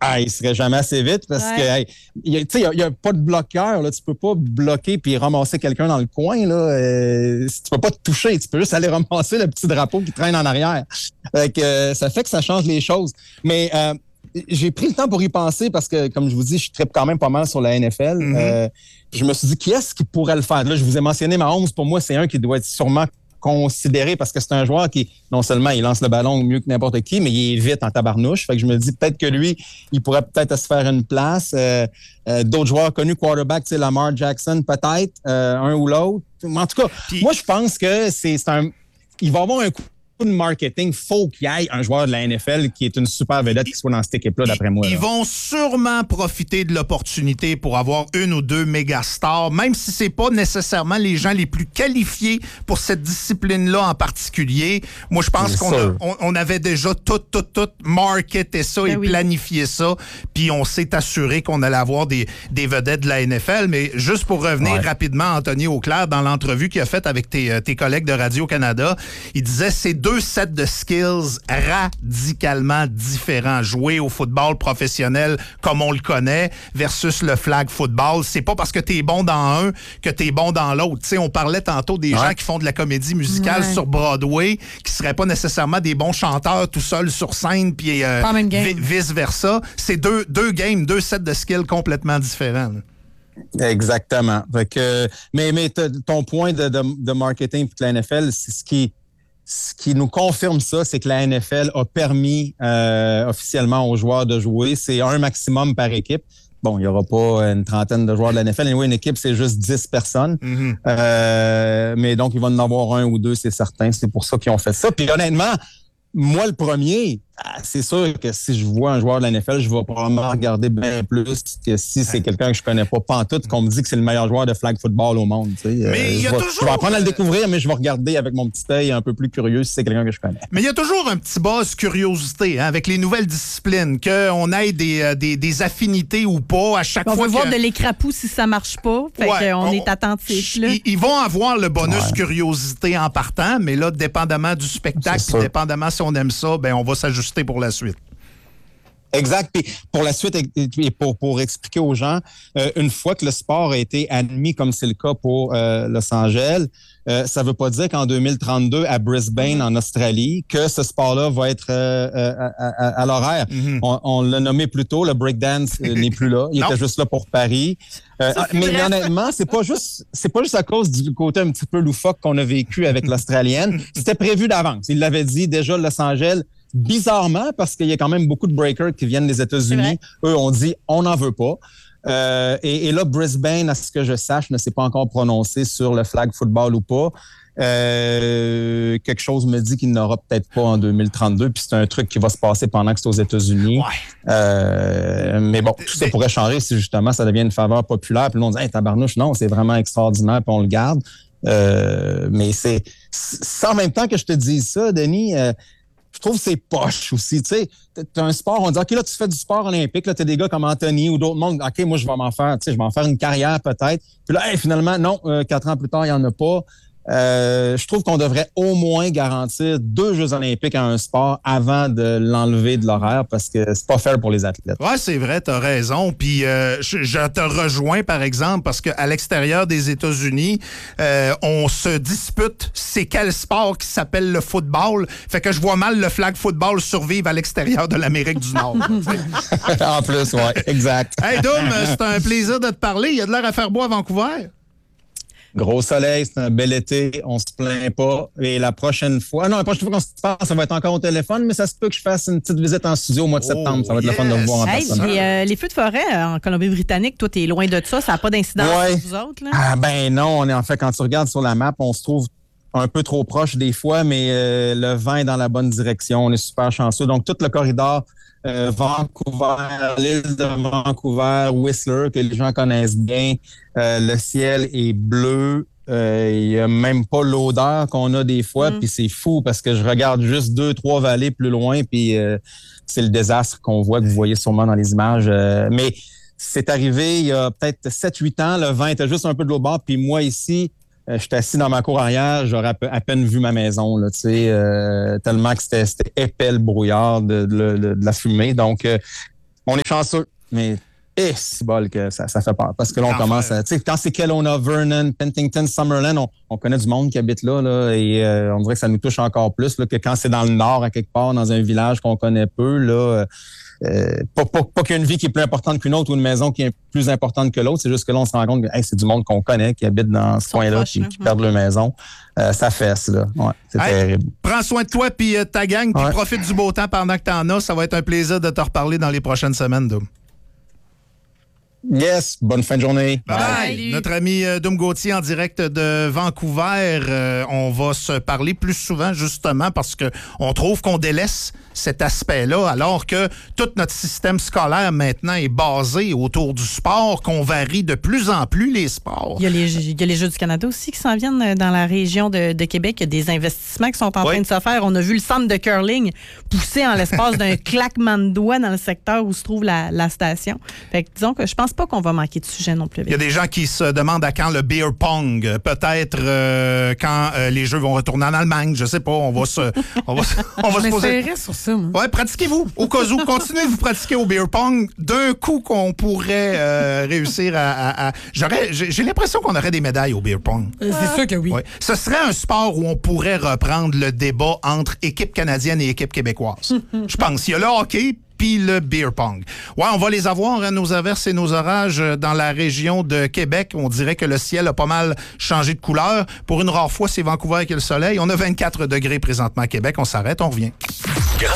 il serait jamais assez vite parce que il y a pas de bloqueur. Là. Tu peux pas bloquer puis ramasser quelqu'un dans le coin. Là. Tu peux pas te toucher. Tu peux juste aller ramasser le petit drapeau qui traîne en arrière. Ça fait que ça change les choses. Mais j'ai pris le temps pour y penser parce que, comme je vous dis, je trippe quand même pas mal sur la NFL. Mm-hmm. Je me suis dit, qui est-ce qui pourrait le faire? Là, je vous ai mentionné Mahomes. Pour moi, c'est un qui doit être sûrement considéré parce que c'est un joueur qui, non seulement il lance le ballon mieux que n'importe qui, mais il est vite en tabarnouche. Fait que je me dis peut-être que lui, il pourrait peut-être se faire une place. D'autres joueurs connus, quarterback, tu sais, Lamar Jackson, peut-être, un ou l'autre. En tout cas, moi, je pense que il va avoir un coup de marketing, faut qu'il y ait un joueur de la NFL qui est une super vedette qui soit dans cette équipe-là, d'après moi. Ils vont sûrement profiter de l'opportunité pour avoir une ou deux méga stars, même si c'est pas nécessairement les gens les plus qualifiés pour cette discipline-là en particulier. Moi, je pense qu'on avait déjà tout marketé ça et planifié ça, puis on s'est assuré qu'on allait avoir des vedettes de la NFL. Mais juste pour revenir rapidement, Anthony Auclair, dans l'entrevue qu'il a faite avec tes collègues de Radio-Canada, il disait c'est 2 sets de skills radicalement différents. Jouer au football professionnel comme on le connaît versus le flag football. C'est pas parce que t'es bon dans un que t'es bon dans l'autre. Tu sais, on parlait tantôt des gens qui font de la comédie musicale sur Broadway, qui seraient pas nécessairement des bons chanteurs tout seuls sur scène, puis vice-versa. C'est deux games, 2 sets de skills complètement différents. Exactement. Fait que, mais ton point de marketing pour la NFL, c'est ce qui nous confirme ça, c'est que la NFL a permis officiellement aux joueurs de jouer. C'est un maximum par équipe. Bon, il n'y aura pas une trentaine de joueurs de la NFL. Anyway, une équipe, c'est juste 10 personnes. Mm-hmm. Mais donc, il va en avoir un ou deux, c'est certain. C'est pour ça qu'ils ont fait ça. Puis honnêtement, moi, le premier, c'est sûr que si je vois un joueur de la NFL, je vais probablement regarder bien plus que si c'est quelqu'un que je connais pas pantoute, qu'on me dit que c'est le meilleur joueur de flag football au monde. Tu sais. Mais je vais apprendre à le découvrir, mais je vais regarder avec mon petit œil un peu plus curieux si c'est quelqu'un que je connais. Mais il y a toujours un petit buzz curiosité avec les nouvelles disciplines, qu'on ait des affinités ou pas à chaque fois. On va voir de l'écrapou si ça marche pas. Fait qu'on est attentif. Là. Ils vont avoir le bonus curiosité en partant, mais là, dépendamment du spectacle, puis dépendamment si on aime ça, ben on va s'ajuster pour la suite. Exact. Puis pour la suite, et pour expliquer aux gens, une fois que le sport a été admis, comme c'est le cas pour Los Angeles, ça ne veut pas dire qu'en 2032, à Brisbane, en Australie, que ce sport-là va être à l'horaire. Mm-hmm. On l'a nommé plus tôt, le breakdance n'est plus là. Il était juste là pour Paris. Mais honnêtement, c'est pas juste à cause du côté un petit peu loufoque qu'on a vécu avec l'Australienne. C'était prévu d'avance. Il l'avait dit déjà, Los Angeles. Bizarrement, parce qu'il y a quand même beaucoup de breakers qui viennent des États-Unis. Eux ont dit, on n'en veut pas. Et là, Brisbane, à ce que je sache, ne s'est pas encore prononcé sur le flag football ou pas. Quelque chose me dit qu'il n'aura peut-être pas en 2032, puis c'est un truc qui va se passer pendant que c'est aux États-Unis. Mais bon, tout ça pourrait changer si justement ça devient une faveur populaire. Puis là, on dit, hey, tabarnouche, non, c'est vraiment extraordinaire, puis on le garde. Mais c'est en même temps que je te dise ça, Denis, je trouve que c'est poche aussi. Tu sais, t'as un sport, on dit, OK, là, tu fais du sport olympique, là, t'as des gars comme Anthony ou d'autres mondes. OK, moi, je vais m'en faire une carrière peut-être. Puis là, finalement, non, 4 ans plus tard, il n'y en a pas. Je trouve qu'on devrait au moins garantir 2 Jeux olympiques à un sport avant de l'enlever de l'horaire parce que c'est pas fair pour les athlètes. Ouais, c'est vrai, t'as raison. Puis je te rejoins, par exemple, parce qu'à l'extérieur des États-Unis, on se dispute c'est quel sport qui s'appelle le football. Fait que je vois mal le flag football survivre à l'extérieur de l'Amérique du Nord. En plus, ouais, exact. Hey, Dom, c'est un plaisir de te parler. Il y a de l'air à faire beau à Vancouver. Gros soleil, c'est un bel été, on se plaint pas. Et la prochaine fois qu'on se parle, ça va être encore au téléphone, mais ça se peut que je fasse une petite visite en studio au mois de septembre. Ça va être le fun de vous voir en personne. Les feux de forêt en Colombie-Britannique, toi, t'es loin de ça n'a pas d'incidence pour vous autres? Là? Ah ben non, en fait, quand tu regardes sur la map, on se trouve un peu trop proche des fois, mais le vent est dans la bonne direction. On est super chanceux. Donc, tout le corridor Vancouver, l'île de Vancouver, Whistler, que les gens connaissent bien. Le ciel est bleu. Il n'y a même pas l'odeur qu'on a des fois. Puis c'est fou parce que je regarde juste 2-3 vallées plus loin. Puis c'est le désastre qu'on voit, que vous voyez sûrement dans les images. Mais c'est arrivé il y a peut-être 7-8 ans. Le vent était juste un peu de l'autre bord. Puis moi, ici, j'étais assis dans ma cour arrière, j'aurais à peine vu ma maison, là, tu sais, tellement que c'était épais le brouillard de la fumée. Donc, On est chanceux, mais c'est bol que ça fait peur. Parce que là, on commence à... Tu sais, quand c'est Kelowna, Vernon, Penticton, Summerland, on connaît du monde qui habite là et on dirait que ça nous touche encore plus là, que quand c'est dans le nord, à quelque part, dans un village qu'on connaît peu, là... pas qu'il y ait une vie qui est plus importante qu'une autre ou une maison qui est plus importante que l'autre, c'est juste que là, on se rend compte que c'est du monde qu'on connaît, qui habite dans ce coin-là, qui perdent leur maison. Ça fesse, là. Ouais, c'est terrible. Prends soin de toi puis ta gang, puis profite du beau temps pendant que t'en as. Ça va être un plaisir de te reparler dans les prochaines semaines, Doom. Yes, bonne fin de journée. Bye. Notre ami Doom Gauthier en direct de Vancouver. On va se parler plus souvent justement parce que on trouve qu'on délaisse cet aspect-là alors que tout notre système scolaire maintenant est basé autour du sport, qu'on varie de plus en plus les sports. Il y a les Jeux du Canada aussi qui s'en viennent dans la région de Québec. Il y a des investissements qui sont en train de se faire. On a vu le centre de curling pousser en l'espace d'un claquement de doigts dans le secteur où se trouve la station. Fait que disons que je pense pas qu'on va manquer de sujet non plus. Il y a des gens qui se demandent à quand le beer pong. Peut-être quand les Jeux vont retourner en Allemagne. Je sais pas. On va se poser. Sur ça, moi. Ouais, pratiquez-vous. Au cas où, continuez de vous pratiquer au beer pong. D'un coup qu'on pourrait réussir à j'ai l'impression qu'on aurait des médailles au beer pong. C'est sûr que oui. Ouais. Ce serait un sport où on pourrait reprendre le débat entre équipe canadienne et équipe québécoise. Je pense. Il y a le hockey puis le beer pong. Ouais, on va les avoir, hein, nos averses et nos orages dans la région de Québec. On dirait que le ciel a pas mal changé de couleur. Pour une rare fois, c'est Vancouver qui a le soleil. On a 24 degrés présentement à Québec. On s'arrête, on revient.